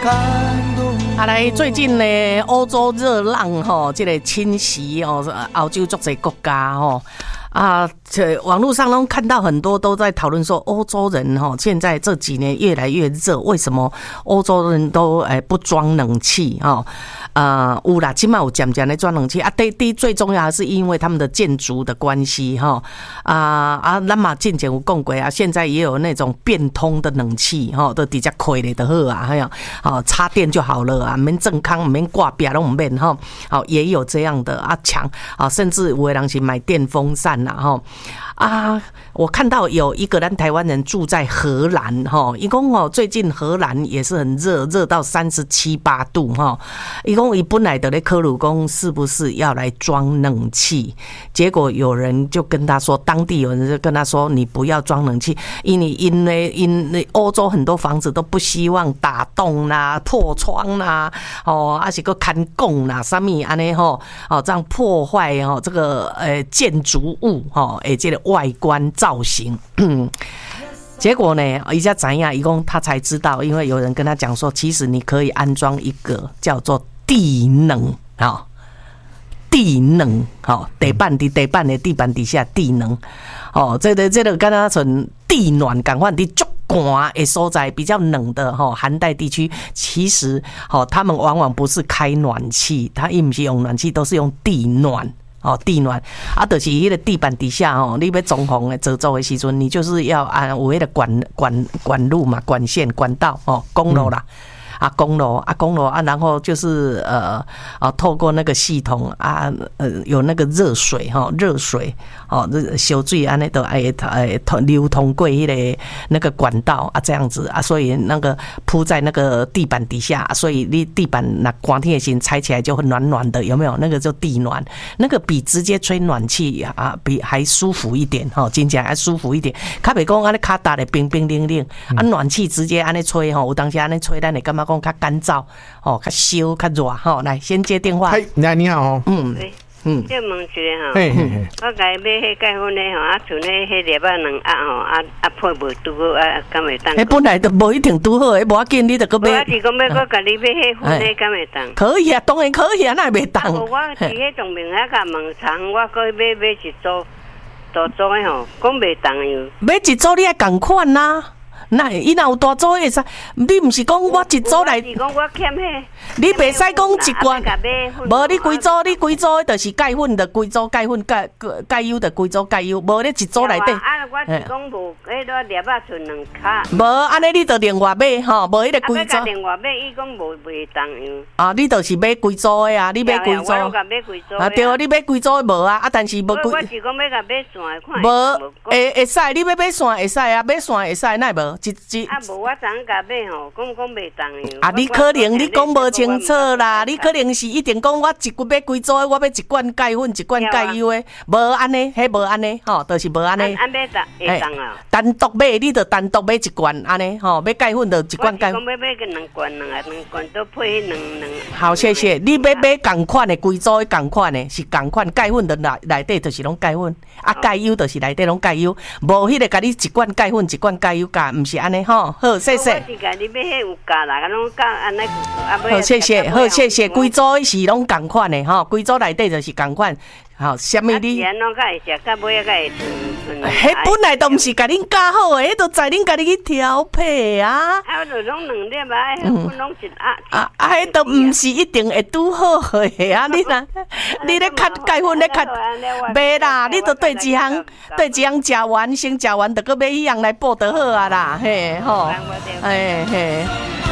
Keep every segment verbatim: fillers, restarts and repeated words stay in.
啊，来最近呢，欧洲热浪吼，这个侵袭哦，欧洲足侪国家吼。啊，这网络上都看到很多都在讨论说，欧洲人哈现在这几年越来越热，为什么欧洲人都诶不装冷气哈？啊，有啦，起码有渐渐的装冷气啊。第第最重要的是因为他们的建筑的关系哈啊啊，咱嘛之前有讲过啊，现在也有那种变通的冷气哈，都直接开咧就好啊，还有好插电就好了啊，免正康免挂壁都唔免哈，好也有这样的啊强啊，甚至有的人是买电风扇啦哈。啊，我看到有一个咱台湾人住在荷兰哈，一共哦最近荷兰也是很热，热到三十七八度哈。一共伊本来的咧科鲁公是不是要来装冷气？结果有人就跟他说，当地有人就跟他说，你不要装冷气，因为因为因为欧洲很多房子都不希望打洞啦、破窗啦，哦，还是个看拱啦，什么安尼吼，哦这样破坏哦这个呃建筑物吼，诶这个外观造型。结果呢，一下怎样？一共他才知道，因为有人跟他讲说，其实你可以安装一个叫做地能啊，地能好，地板的地板的地板底下地能哦，这个这个跟他从地暖感换的足寒的所在比较冷的哈寒带地区，其实哦他们往往不是开暖气，他也不是用暖气，都是用地暖。哦，地暖啊，就是迄个地板底下哦，你要装潢的走走的时阵，你就是要按有迄个管管管路嘛，管线管道哦，公路啦。啊，公路啊，公路啊，然后就是呃啊，透过那个系统啊，呃，有那个热水哈，热水哦，小水安尼都哎哎流通过迄个那个管道啊，这样子啊，所以那个铺在那个地板底下，所以你地板那寒天的时踩起来就很暖暖的，有没有？那个就地暖，那个比直接吹暖气啊，比还舒服一点哈，听起来还舒服一点。较袂讲安尼卡打的冰冰冷冷，啊，暖气直接安尼吹吼，有当时安尼吹，咱会感觉讲较干燥，哦，较烧，较热，吼，来先接电话。 嗨，你好，你好哦。 嗯嗯，这问一下吼， 嘿嘿嘿， 我家买迄盖粉的吼，啊，剩咧迄粒仔两压吼，啊啊配无拄好，啊敢会当？ 迄本来就无一定拄好，迄无要紧，你着搁买。 我是讲要搁家己买迄粉的，敢会当？ 可以啊，当然可以啊，那袂当。 我伫迄当面遐甲问长，我搁买买一组，大组的吼，讲袂当样。 买一组你爱共款呐。那伊若有大组会使，你毋是讲我一组来？ 是讲我欠迄。 你袂使讲一罐，无你规组，你规组就是钙粉的规组钙粉钙钙优的规组钙优，无你一组内底。 啊，我是讲无迄个粒仔剩两卡。 无安尼你着另外买吼，无迄个规组。 啊，另外买，伊讲无袂当样。 啊，你就是买规组的啊，你买规组。 我甲买规组。 啊对啊，你买规组的无啊，啊但是无规。 我是讲要甲买线的看。 无会会使，你要买线会使啊，买线会使，奈无一一。 啊，无我昨甲买吼，讲讲袂当样。 啊，你可能你讲无清楚啦，你可能是一定讲我一罐买几组的，我要一罐钙粉，一罐钙优的，无安尼，迄无安尼，吼，就是无安尼。 安买当会当啊？ 单独买，你着单独买一罐安尼，吼，买钙粉着一罐钙。 我是讲要买个两罐两啊，两罐都配迄两两。 好，谢谢。你要买共款的，规组的共款的，是共款钙粉的内内底就是拢钙粉，啊钙优就是内底拢钙优，无迄个甲你一罐钙粉，一罐钙优加，毋是安尼吼。好，谢谢。 我是家己买迄有价啦，拢价安尼。 好，谢谢，好，谢谢。规组是拢共款的吼，规组内底就是共款。好，什么你？ 啊，拢甲会食，到尾甲会存存。 迄本来都毋是甲恁教好诶，迄都在恁家己去调配啊。 啊，我就拢两粒啊，迄分拢一压。 啊啊，迄都毋是一定会拄好诶啊！你若你咧较钙粉咧较，袂啦，你都对一项对一项食完，先食完，着搁买迄样来补就好啊啦，嘿吼，嘿嘿。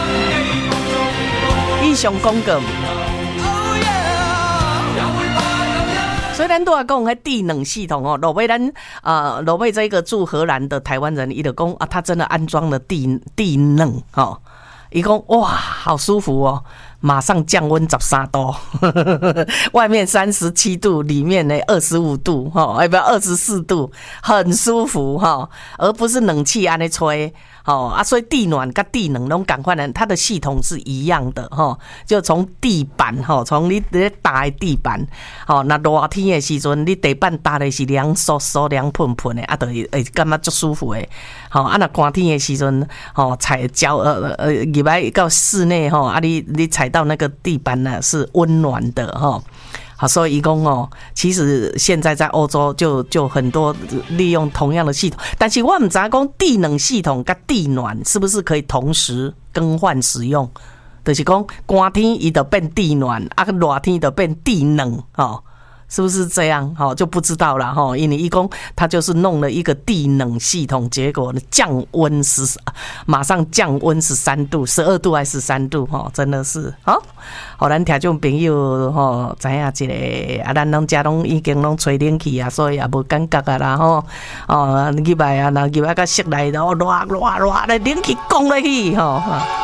以上广告。所以咱都要讲迄地冷系统哦，落尾咱呃落尾这个住荷兰的台湾人，伊就讲啊，他真的安装了地地冷哦，伊讲哇，好舒服哦， 马上降温十三度，外面三十七度，里面呢二十五度，哈，哎不二十四度，很舒服哈，而不是冷气安尼吹。哦啊，所以地暖跟地冷拢同款的，它的系统是一样的哈、哦。就从地板哈，从你咧搭的地板，哦，那热天的时阵，你地板搭的是凉飕飕、凉喷喷的，啊，就会会感觉足舒服的。好、哦，啊，那寒天的时阵，哦，踩脚呃呃入来到室内哈、哦，啊，你你踩到那个地板呢是温暖的哈。哦好，所以一共哦，其实现在在欧洲就就很多利用同样的系统，但是我们知道讲地冷系统跟地暖是不是可以同时更换使用？就是讲寒天它就变地暖，啊热天就变地冷哦。是不是这样？哈，就不知道了哈。因为一共他就是弄了一个地冷系统，结果呢降温十，马上降温十三度，十二度还是十三度哈，真的是好。好，咱听众朋友哈，知影一个啊，咱拢家拢已经拢吹冷气啊，所以也无感觉啊啦吼。哦，入来啊，那入来个室内都热热热的冷气降落去吼。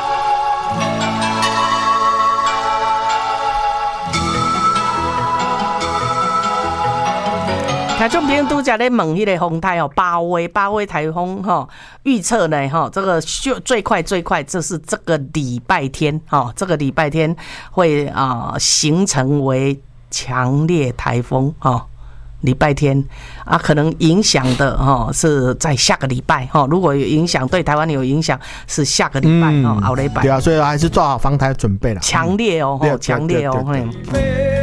听众朋友都在咧问迄个风台哦，八威八威台风哈，预测呢哈，这个最快最快，这是这个礼拜天哈，这个礼拜天会啊、呃、形成为强烈台风哈。礼拜天啊，可能影响的哈是在下个礼拜哈，如果有影响对台湾有影响是下个礼拜哦，后礼拜。 对啊，所以还是做好防台准备了。 强烈哦，强烈哦，嘿。